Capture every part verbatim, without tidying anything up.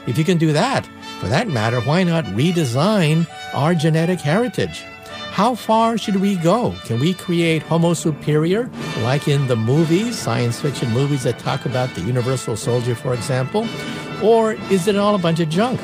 If you can do that, for that matter, why not redesign our genetic heritage? How far should we go? Can we create Homo superior, like in the movies, science fiction movies that talk about the universal soldier, for example? Or is it all a bunch of junk?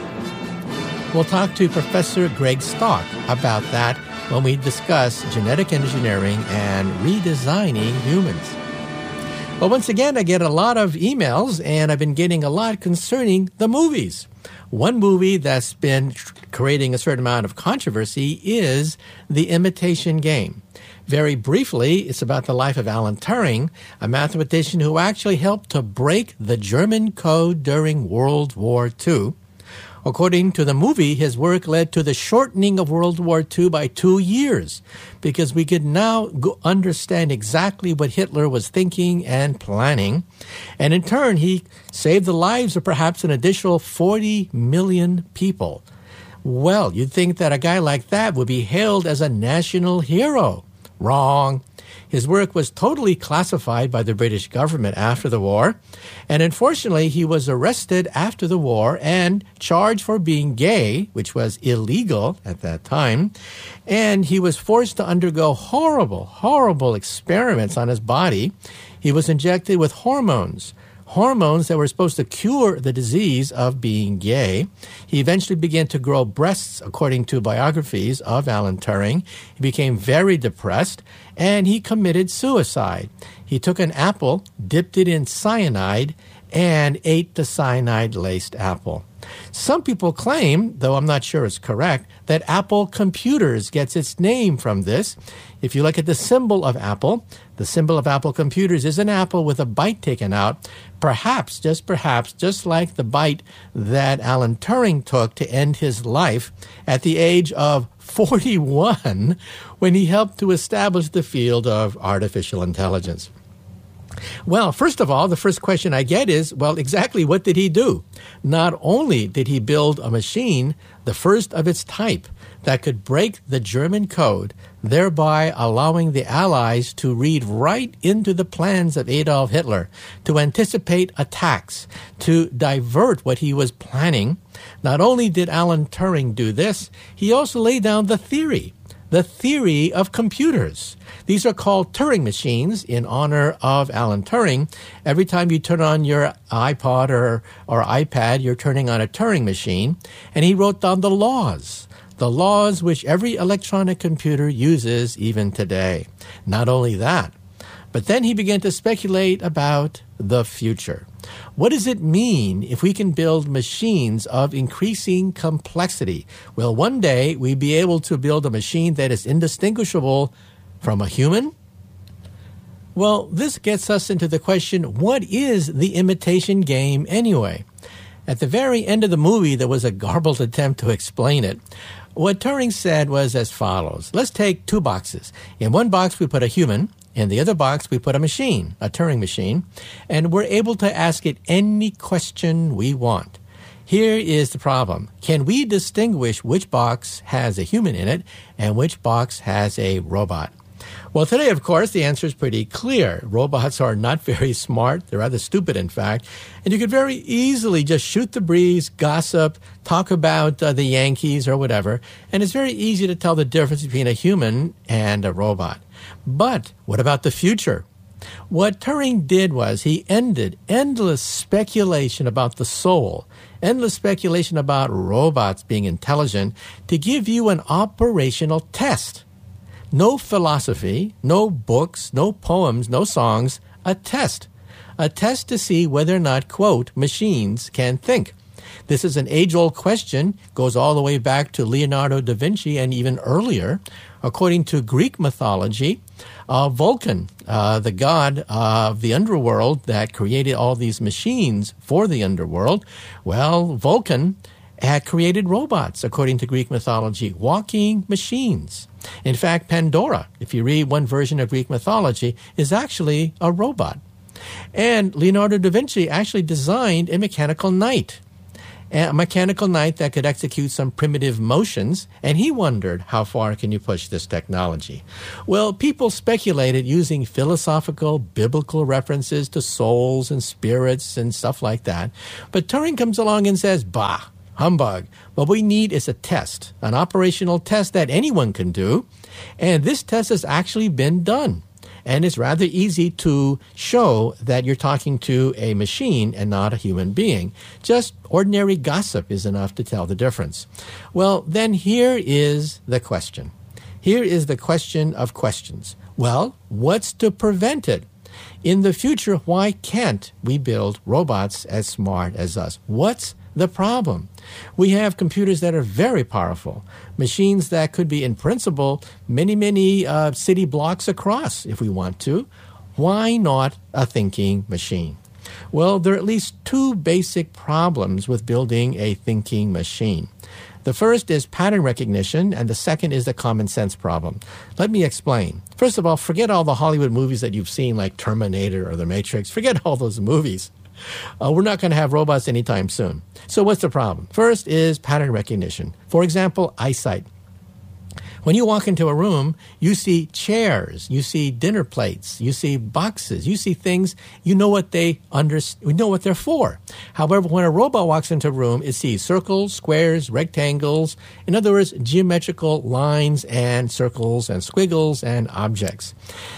We'll talk to Professor Greg Stock about that when we discuss genetic engineering and redesigning humans. Well, once again, I get a lot of emails, and I've been getting a lot concerning the movies. One movie that's been creating a certain amount of controversy is The Imitation Game. Very briefly, it's about the life of Alan Turing, a mathematician who actually helped to break the German code during World War Two. According to the movie, his work led to the shortening of World War Two by two years because we could now go understand exactly what Hitler was thinking and planning. And in turn, he saved the lives of perhaps an additional forty million people. Well, you'd think that a guy like that would be hailed as a national hero. Wrong. His work was totally classified by the British government after the war, and unfortunately he was arrested after the war and charged for being gay, which was illegal at that time, and he was forced to undergo horrible, horrible experiments on his body. He was injected with hormones. Hormones that were supposed to cure the disease of being gay. He eventually began to grow breasts, according to biographies of Alan Turing. He became very depressed, and he committed suicide. He took an apple, dipped it in cyanide, and ate the cyanide-laced apple. Some people claim, though I'm not sure it's correct, that Apple Computers gets its name from this. If you look at the symbol of Apple, the symbol of Apple Computers is an apple with a bite taken out, perhaps, just perhaps, just like the bite that Alan Turing took to end his life at the age of forty-one when he helped to establish the field of artificial intelligence. Well, first of all, the first question I get is, well, exactly what did he do? Not only did he build a machine, the first of its type, that could break the German code, thereby allowing the Allies to read right into the plans of Adolf Hitler, to anticipate attacks, to divert what he was planning. Not only did Alan Turing do this, he also laid down the theory, the theory of computers. These are called Turing machines in honor of Alan Turing. Every time you turn on your iPod or, or iPad, you're turning on a Turing machine. And he wrote down the laws, the laws which every electronic computer uses even today. Not only that, but then he began to speculate about the future. What does it mean if we can build machines of increasing complexity? Will one day we be able to build a machine that is indistinguishable from a human? Well, this gets us into the question, what is the imitation game anyway? At the very end of the movie, there was a garbled attempt to explain it. What Turing said was as follows. Let's take two boxes. In one box, we put a human. In the other box, we put a machine, a Turing machine, and we're able to ask it any question we want. Here is the problem. Can we distinguish which box has a human in it and which box has a robot? Well, today, of course, the answer is pretty clear. Robots are not very smart. They're rather stupid, in fact. And you could very easily just shoot the breeze, gossip, talk about uh, the Yankees or whatever. And it's very easy to tell the difference between a human and a robot. But what about the future? What Turing did was he ended endless speculation about the soul, endless speculation about robots being intelligent to give you an operational test. No philosophy, no books, no poems, no songs, a test. A test to see whether or not, quote, machines can think. This is an age-old question, goes all the way back to Leonardo da Vinci and even earlier. According to Greek mythology, uh, Vulcan, uh, the god of the underworld that created all these machines for the underworld, well, Vulcan had created robots, according to Greek mythology, walking machines. In fact, Pandora, if you read one version of Greek mythology, is actually a robot. And Leonardo da Vinci actually designed a mechanical knight. a mechanical knight that could execute some primitive motions, and he wondered, how far can you push this technology? Well, people speculated using philosophical, biblical references to souls and spirits and stuff like that. But Turing comes along and says, bah, humbug. What we need is a test, an operational test that anyone can do. And this test has actually been done. And it's rather easy to show that you're talking to a machine and not a human being. Just ordinary gossip is enough to tell the difference. Well, then here is the question. Here is the question of questions. Well, what's to prevent it? In the future, why can't we build robots as smart as us? What's the problem? We have computers that are very powerful, machines that could be, in principle, many, many uh, city blocks across if we want to. Why not a thinking machine? Well, there are at least two basic problems with building a thinking machine. The first is pattern recognition, and the second is the common sense problem. Let me explain. First of all, forget all the Hollywood movies that you've seen, like Terminator or The Matrix. Forget all those movies. Uh, we're not going to have robots anytime soon. So what's the problem? First is pattern recognition. For example, eyesight. When you walk into a room, you see chairs, you see dinner plates, you see boxes, you see things, you know what they under, you know what they're for. However, when a robot walks into a room, it sees circles, squares, rectangles, in other words, geometrical lines and circles and squiggles and objects.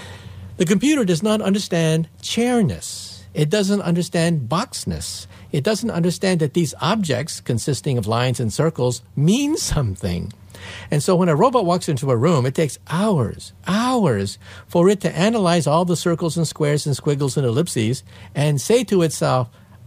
The computer does not understand chairness. It doesn't understand boxness. It doesn't understand that these objects, consisting of lines and circles, mean something. And so when a robot walks into a room, it takes hours, hours for it to analyze all the circles and squares and squiggles and ellipses and say to itself,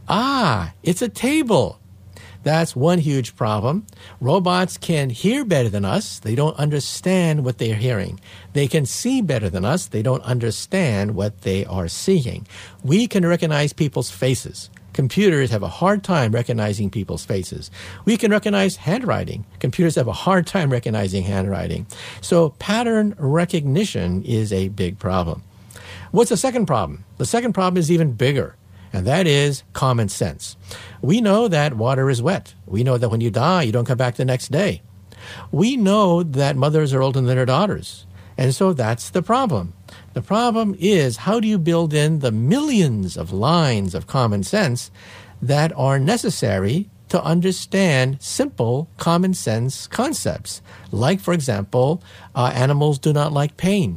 ah, it's a table. That's one huge problem. Robots can hear better than us. They don't understand what they're hearing. They can see better than us. They don't understand what they are seeing. We can recognize people's faces. Computers have a hard time recognizing people's faces. We can recognize handwriting. Computers have a hard time recognizing handwriting. So pattern recognition is a big problem. What's the second problem? The second problem is even bigger, and that is common sense. We know that water is wet. We know that when you die, you don't come back the next day. We know that mothers are older than their daughters. And so that's the problem. The problem is, how do you build in the millions of lines of common sense that are necessary to understand simple common sense concepts? Like, for example, uh, animals do not like pain,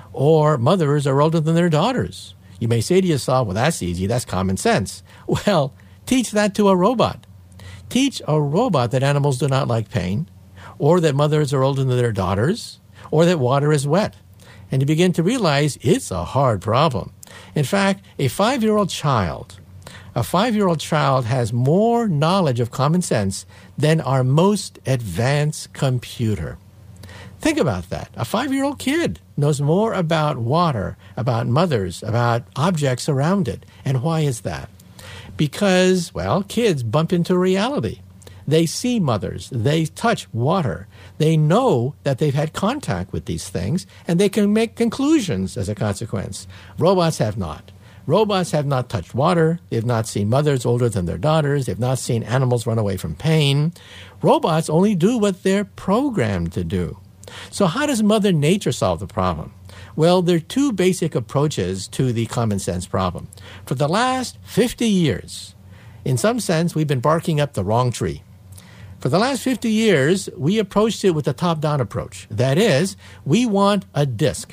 or mothers are older than their daughters. You may say to yourself, well, that's easy. That's common sense. Well, teach that to a robot. Teach a robot that animals do not like pain, or that mothers are older than their daughters, or that water is wet. And you begin to realize it's a hard problem. In fact, a five-year-old child, a five-year-old child has more knowledge of common sense than our most advanced computer. Think about that. A five-year-old kid knows more about water, about mothers, about objects around it. And why is that? Because, well, kids bump into reality. They see mothers. They touch water. They know that they've had contact with these things, and they can make conclusions as a consequence. Robots have not. Robots have not touched water. They've not seen mothers older than their daughters. They've not seen animals run away from pain. Robots only do what they're programmed to do. So how does Mother Nature solve the problem? Well, there are two basic approaches to the common sense problem. For the last fifty years, in some sense, we've been barking up the wrong tree. For the last fifty years, we approached it with a top-down approach. That is, we want a disk.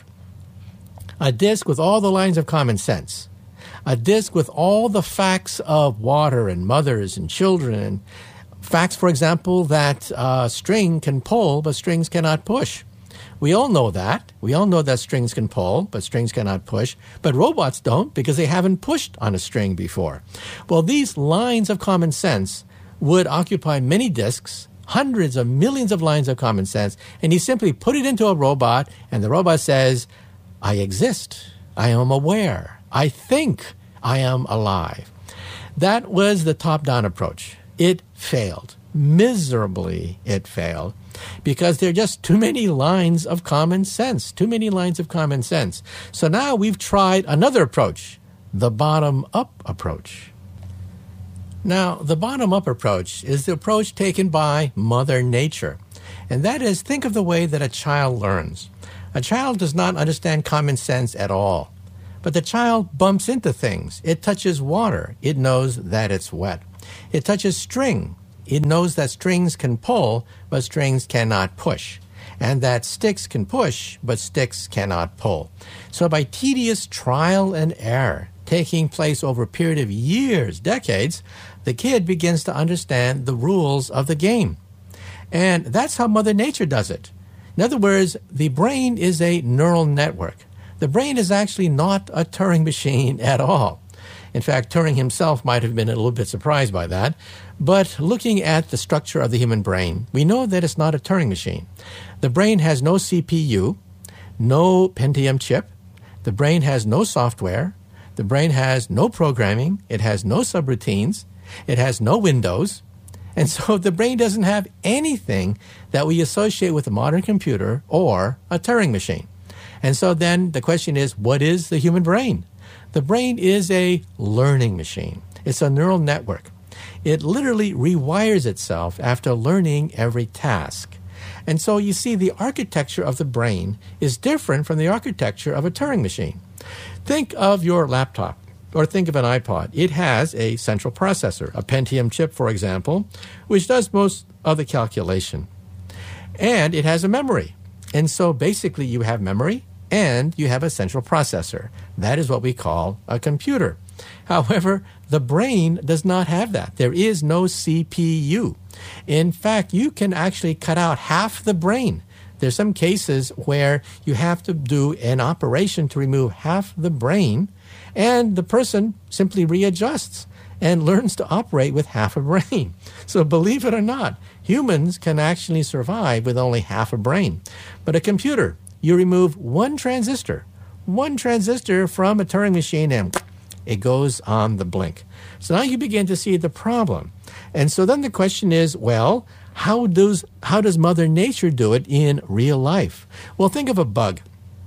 A disk with all the lines of common sense. A disk with all the facts of water and mothers and children. And facts, for example, that uh, string can pull, but strings cannot push. We all know that. We all know that strings can pull, but strings cannot push. But robots don't, because they haven't pushed on a string before. Well, these lines of common sense would occupy many disks, hundreds of millions of lines of common sense, and you simply put it into a robot, and the robot says, I exist, I am aware, I think, I am alive. That was the top-down approach. It failed. Miserably, it failed, because there are just too many lines of common sense, too many lines of common sense. So now we've tried another approach, the bottom-up approach. Now, the bottom-up approach is the approach taken by Mother Nature. And that is, think of the way that a child learns. A child does not understand common sense at all. But the child bumps into things. It touches water. It knows that it's wet. It touches string. It knows that strings can pull, but strings cannot push. And that sticks can push, but sticks cannot pull. So by tedious trial and error, taking place over a period of years, decades, the kid begins to understand the rules of the game. And that's how Mother Nature does it. In other words, the brain is a neural network. The brain is actually not a Turing machine at all. In fact, Turing himself might have been a little bit surprised by that. But looking at the structure of the human brain, we know that it's not a Turing machine. The brain has no C P U, no Pentium chip. The brain has no software. The brain has no programming. It has no subroutines. It has no windows. And so the brain doesn't have anything that we associate with a modern computer or a Turing machine. And so then the question is, what is the human brain? The brain is a learning machine. It's a neural network. It literally rewires itself after learning every task. And so you see, the architecture of the brain is different from the architecture of a Turing machine. Think of your laptop, or think of an iPod. It has a central processor, a Pentium chip, for example, which does most of the calculation. And it has a memory. And so basically you have memory and you have a central processor. That is what we call a computer. However, the brain does not have that. There is no C P U. In fact, you can actually cut out half the brain. There's some cases where you have to do an operation to remove half the brain, and the person simply readjusts and learns to operate with half a brain. So believe it or not, humans can actually survive with only half a brain. But a computer, you remove one transistor, one transistor from a Turing machine, and it goes on the blink. So now you begin to see the problem. And so then the question is, well, how does how does Mother Nature do it in real life? Well, think of a bug.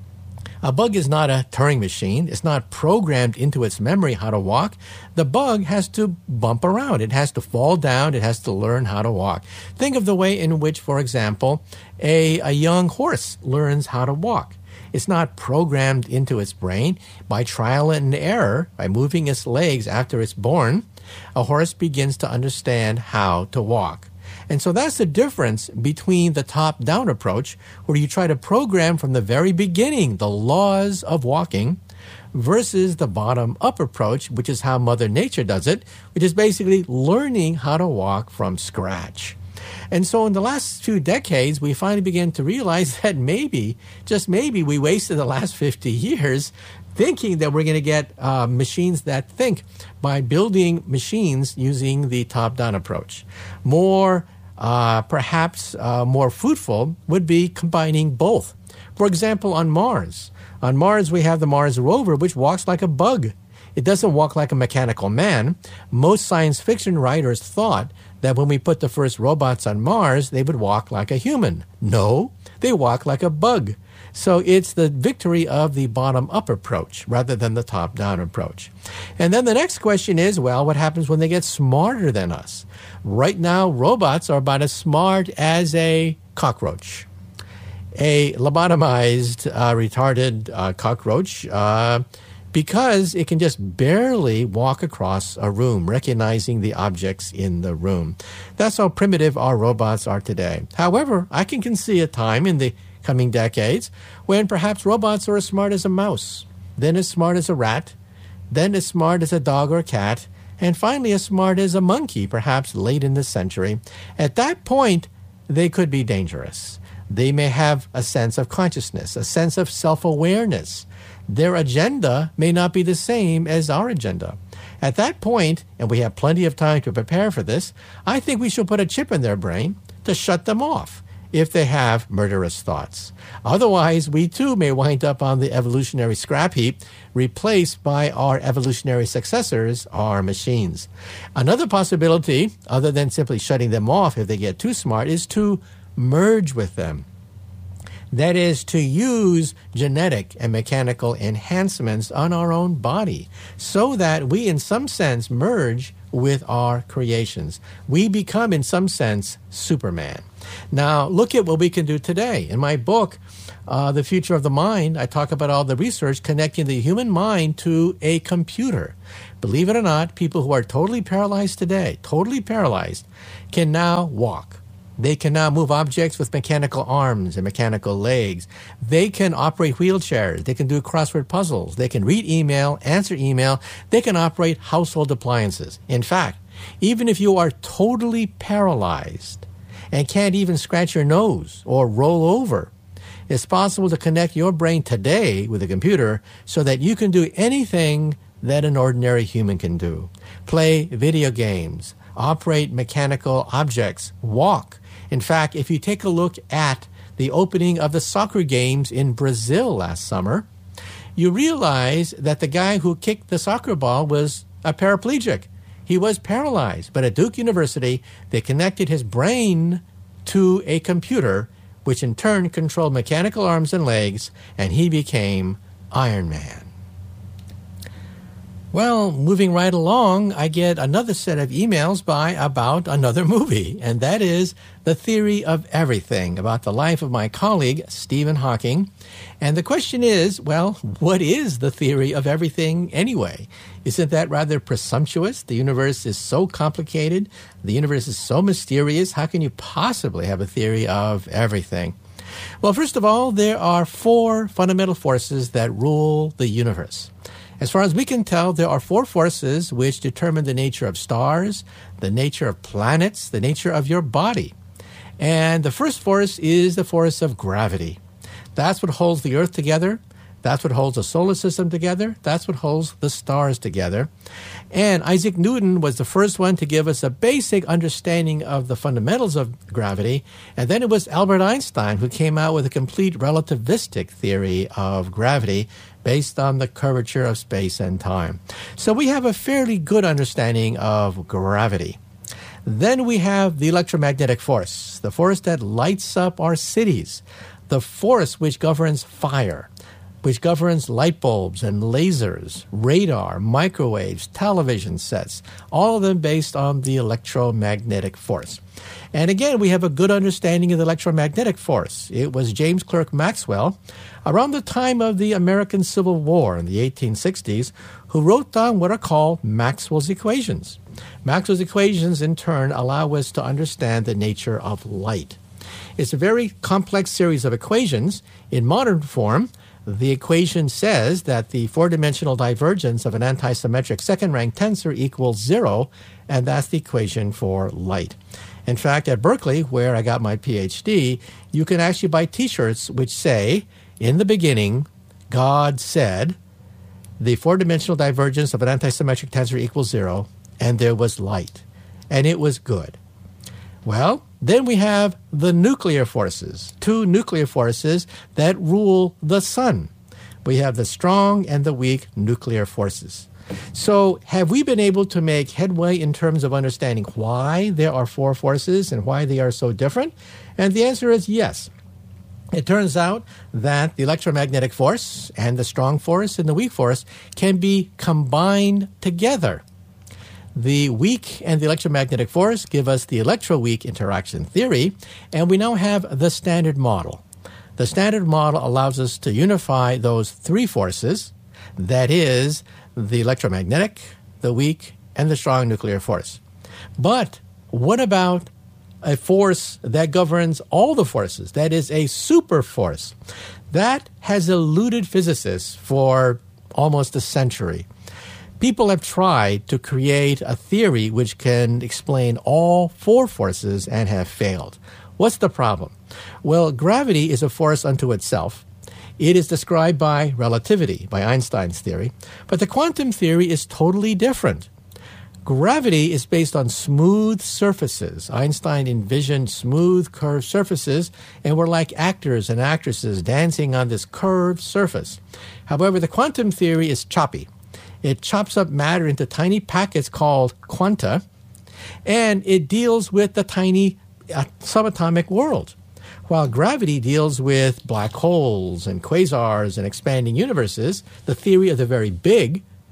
A bug is not a Turing machine. It's not programmed into its memory how to walk. The bug has to bump around. It has to fall down. It has to learn how to walk. Think of the way in which, for example, a, a young horse learns how to walk. It's not programmed into its brain. By trial and error, by moving its legs after it's born, a horse begins to understand how to walk. And so that's the difference between the top-down approach, where you try to program from the very beginning the laws of walking, versus the bottom-up approach, which is how Mother Nature does it, which is basically learning how to walk from scratch. And so in the last few decades, we finally began to realize that maybe, just maybe, we wasted the last fifty years thinking that we're going to get uh, machines that think by building machines using the top-down approach. More, uh, perhaps uh, more fruitful would be combining both. For example, on Mars. On Mars, we have the Mars rover, which walks like a bug. It doesn't walk like a mechanical man. Most science fiction writers thought that when we put the first robots on Mars, they would walk like a human. No, they walk like a bug. So it's the victory of the bottom-up approach rather than the top-down approach. And then the next question is, well, what happens when they get smarter than us? Right now, robots are about as smart as a cockroach. A lobotomized, uh, retarded uh, cockroach, uh, because it can just barely walk across a room, recognizing the objects in the room. That's how primitive our robots are today. However, I can see a time in the coming decades when perhaps robots are as smart as a mouse, then as smart as a rat, then as smart as a dog or cat, and finally as smart as a monkey, perhaps late in this century. At that point, they could be dangerous. They may have a sense of consciousness, a sense of self-awareness. Their agenda may not be the same as our agenda. At that point, and we have plenty of time to prepare for this, I think we should put a chip in their brain to shut them off if they have murderous thoughts. Otherwise, we too may wind up on the evolutionary scrap heap, replaced by our evolutionary successors, our machines. Another possibility, other than simply shutting them off if they get too smart, is to merge with them. That is, to use genetic and mechanical enhancements on our own body so that we, in some sense, merge with our creations. We become, in some sense, Superman. Now, look at what we can do today. In my book, uh, The Future of the Mind, I talk about all the research connecting the human mind to a computer. Believe it or not, people who are totally paralyzed today, totally paralyzed, can now walk. They can now move objects with mechanical arms and mechanical legs. They can operate wheelchairs. They can do crossword puzzles. They can read email, answer email. They can operate household appliances. In fact, even if you are totally paralyzed and can't even scratch your nose or roll over, it's possible to connect your brain today with a computer so that you can do anything that an ordinary human can do. Play video games, operate mechanical objects, walk. In fact, if you take a look at the opening of the soccer games in Brazil last summer, you realize that the guy who kicked the soccer ball was a paraplegic. He was paralyzed. But at Duke University, they connected his brain to a computer, which in turn controlled mechanical arms and legs, and he became Iron Man. Well, moving right along, I get another set of emails by about another movie, and that is The Theory of Everything, about the life of my colleague, Stephen Hawking. And the question is, well, what is the theory of everything anyway? Isn't that rather presumptuous? The universe is so complicated. The universe is so mysterious. How can you possibly have a theory of everything? Well, first of all, there are four fundamental forces that rule the universe. As far as we can tell, there are four forces which determine the nature of stars, the nature of planets, the nature of your body. And the first force is the force of gravity. That's what holds the Earth together. That's what holds the solar system together. That's what holds the stars together. And Isaac Newton was the first one to give us a basic understanding of the fundamentals of gravity. And then it was Albert Einstein who came out with a complete relativistic theory of gravity based on the curvature of space and time. So we have a fairly good understanding of gravity. Then we have the electromagnetic force, the force that lights up our cities, the force which governs fire, which governs light bulbs and lasers, radar, microwaves, television sets, all of them based on the electromagnetic force. And again, we have a good understanding of the electromagnetic force. It was James Clerk Maxwell, around the time of the American Civil War in the eighteen sixties, who wrote down what are called Maxwell's equations. Maxwell's equations, in turn, allow us to understand the nature of light. It's a very complex series of equations. In modern form, the equation says that the four-dimensional divergence of an antisymmetric second-rank tensor equals zero, and that's the equation for light. In fact, at Berkeley, where I got my P H D, you can actually buy T-shirts which say, in the beginning, God said, the four-dimensional divergence of an antisymmetric tensor equals zero, and there was light, and it was good. Well, then we have the nuclear forces, two nuclear forces that rule the sun. We have the strong and the weak nuclear forces. So have we been able to make headway in terms of understanding why there are four forces and why they are so different? And the answer is yes. It turns out that the electromagnetic force and the strong force and the weak force can be combined together. The weak and the electromagnetic force give us the electroweak interaction theory, and we now have the Standard Model. The Standard Model allows us to unify those three forces, that is, the electromagnetic, the weak, and the strong nuclear force. But what about a force that governs all the forces, that is, a super force? That has eluded physicists for almost a century. People have tried to create a theory which can explain all four forces and have failed. What's the problem? Well, gravity is a force unto itself. It is described by relativity, by Einstein's theory, but the quantum theory is totally different. Gravity is based on smooth surfaces. Einstein envisioned smooth, curved surfaces, and we're like actors and actresses dancing on this curved surface. However, the quantum theory is choppy. It chops up matter into tiny packets called quanta, and it deals with the tiny uh, subatomic world. While gravity deals with black holes and quasars and expanding universes, the theory of the very big,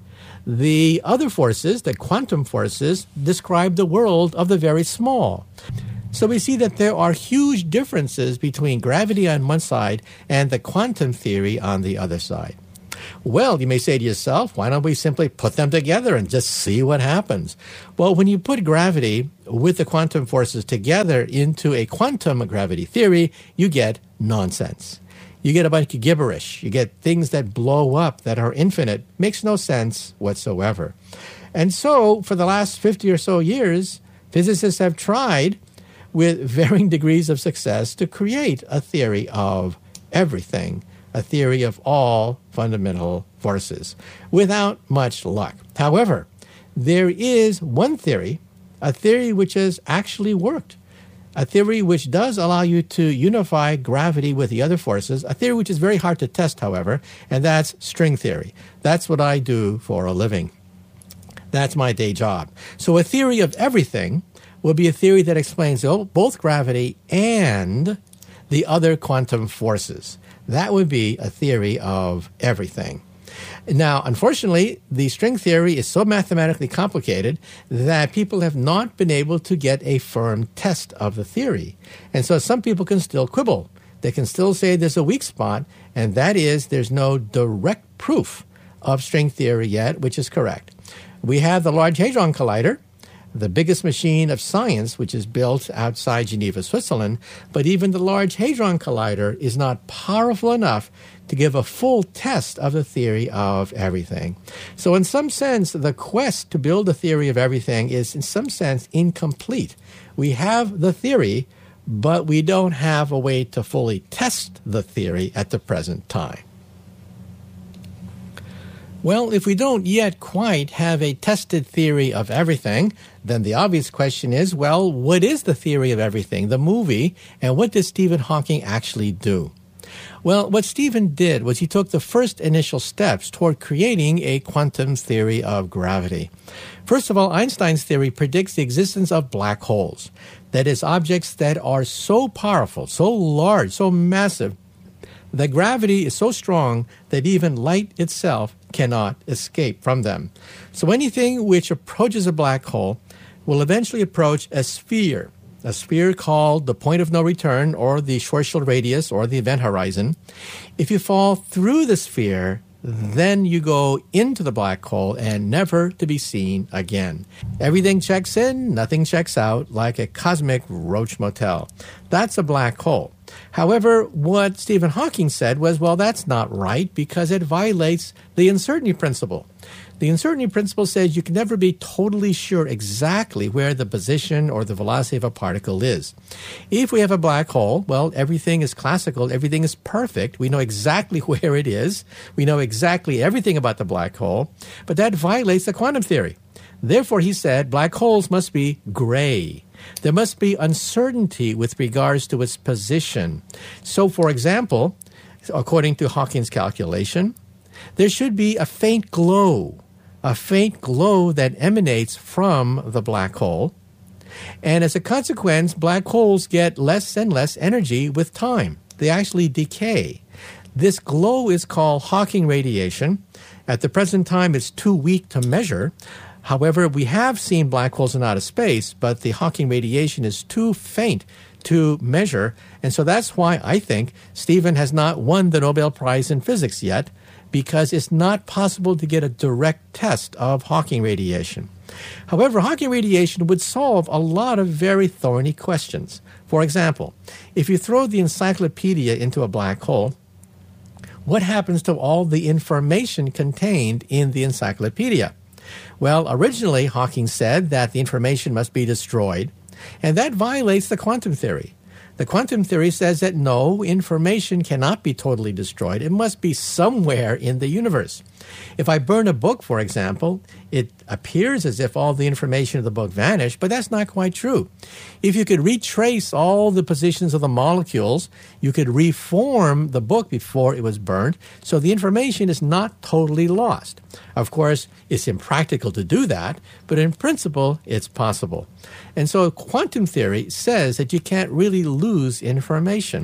The other forces, the quantum forces, describe the world of the very small. So we see that there are huge differences between gravity on one side and the quantum theory on the other side. Well, you may say to yourself, why don't we simply put them together and just see what happens? Well, when you put gravity with the quantum forces together into a quantum gravity theory, you get nonsense. You get a bunch of gibberish. You get things that blow up, that are infinite. Makes no sense whatsoever. And so, for the last fifty or so years, physicists have tried, with varying degrees of success, to create a theory of everything, a theory of all fundamental forces, without much luck. However, there is one theory, a theory which has actually worked, a theory which does allow you to unify gravity with the other forces, a theory which is very hard to test, however, and that's string theory. That's what I do for a living. That's my day job. So a theory of everything will be a theory that explains both gravity and the other quantum forces. That would be a theory of everything. Now, unfortunately, the string theory is so mathematically complicated that people have not been able to get a firm test of the theory. And so some people can still quibble. They can still say there's a weak spot, and that is there's no direct proof of string theory yet, which is correct. We have the Large Hadron Collider, the biggest machine of science, which is built outside Geneva, Switzerland, but even the Large Hadron Collider is not powerful enough to give a full test of the theory of everything. So in some sense, the quest to build a theory of everything is in some sense incomplete. We have the theory, but we don't have a way to fully test the theory at the present time. Well, if we don't yet quite have a tested theory of everything, then the obvious question is, well, what is the theory of everything, the movie, and what did Stephen Hawking actually do? Well, what Stephen did was he took the first initial steps toward creating a quantum theory of gravity. First of all, Einstein's theory predicts the existence of black holes. That is, objects that are so powerful, so large, so massive, that gravity is so strong that even light itself cannot escape from them. So anything which approaches a black hole will eventually approach a sphere, a sphere called the point of no return, or the Schwarzschild radius, or the event horizon. If you fall through the sphere, then you go into the black hole and never to be seen again. Everything checks in, nothing checks out, like a cosmic roach motel. That's a black hole. However, what Stephen Hawking said was, well, that's not right because it violates the uncertainty principle. The uncertainty principle says you can never be totally sure exactly where the position or the velocity of a particle is. If we have a black hole, well, everything is classical, everything is perfect. We know exactly where it is. We know exactly everything about the black hole, but that violates the quantum theory. Therefore, he said, black holes must be gray. There must be uncertainty with regards to its position. So, for example, according to Hawking's calculation, there should be a faint glow, a faint glow that emanates from the black hole. And as a consequence, black holes get less and less energy with time. They actually decay. This glow is called Hawking radiation. At the present time, it's too weak to measure. However, we have seen black holes in outer space, but the Hawking radiation is too faint to measure. And so that's why I think Stephen has not won the Nobel Prize in Physics yet, because it's not possible to get a direct test of Hawking radiation. However, Hawking radiation would solve a lot of very thorny questions. For example, if you throw the encyclopedia into a black hole, what happens to all the information contained in the encyclopedia? Well, originally, Hawking said that the information must be destroyed, and that violates the quantum theory. The quantum theory says that no, information cannot be totally destroyed. It must be somewhere in the universe. If I burn a book, for example, it appears as if all the information of the book vanished, but that's not quite true. If you could retrace all the positions of the molecules, you could reform the book before it was burned, so the information is not totally lost. Of course, it's impractical to do that, but in principle, it's possible. And so quantum theory says that you can't really lose information.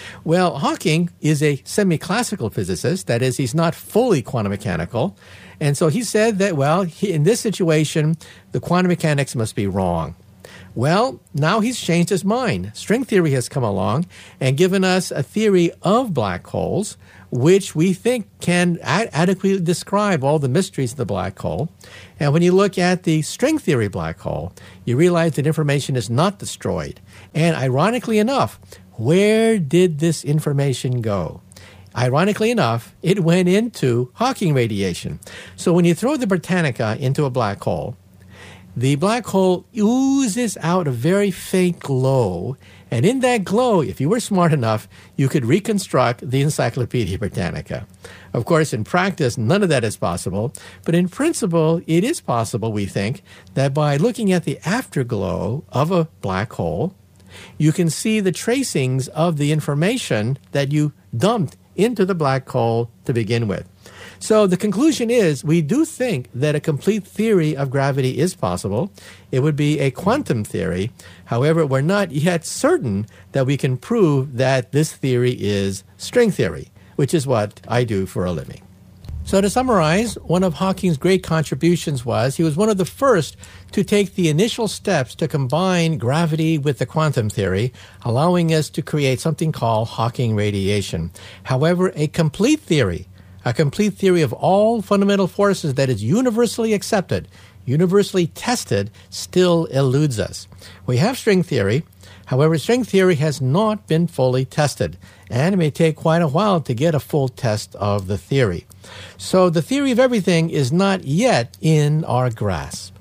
Well, Hawking is a semi-classical physicist. That is, he's not fully quantum mechanical. And so he said that, well, he, in this situation, the quantum mechanics must be wrong. Well, now he's changed his mind. String theory has come along and given us a theory of black holes, which we think can ad- adequately describe all the mysteries of the black hole. And when you look at the string theory black hole, you realize that information is not destroyed. And ironically enough, where did this information go? Ironically enough, it went into Hawking radiation. So when you throw the Britannica into a black hole, the black hole oozes out a very faint glow, and in that glow, if you were smart enough, you could reconstruct the Encyclopedia Britannica. Of course, in practice, none of that is possible, but in principle, it is possible, we think, that by looking at the afterglow of a black hole, you can see the tracings of the information that you dumped into the black hole to begin with. So the conclusion is we do think that a complete theory of gravity is possible. It would be a quantum theory. However, we're not yet certain that we can prove that this theory is string theory, which is what I do for a living. So to summarize, one of Hawking's great contributions was he was one of the first to take the initial steps to combine gravity with the quantum theory, allowing us to create something called Hawking radiation. However, a complete theory A complete theory of all fundamental forces that is universally accepted, universally tested, still eludes us. We have string theory. However, string theory has not been fully tested, and it may take quite a while to get a full test of the theory. So the theory of everything is not yet in our grasp.